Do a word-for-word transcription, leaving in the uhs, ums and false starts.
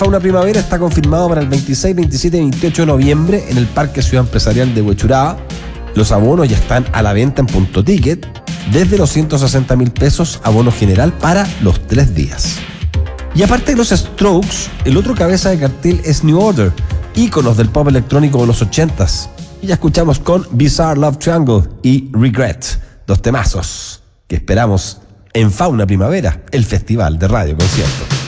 Fauna Primavera está confirmado para el veintiséis, veintisiete y veintiocho de noviembre en el Parque Ciudad Empresarial de Huechuraba. Los abonos ya están a la venta en Punto Ticket, desde los ciento sesenta mil pesos abono general para los tres días. Y aparte de los Strokes, el otro cabeza de cartel es New Order, íconos del pop electrónico de los ochentas. Y ya escuchamos con Bizarre Love Triangle y Regret, dos temazos que esperamos en Fauna Primavera, el festival de radio concierto.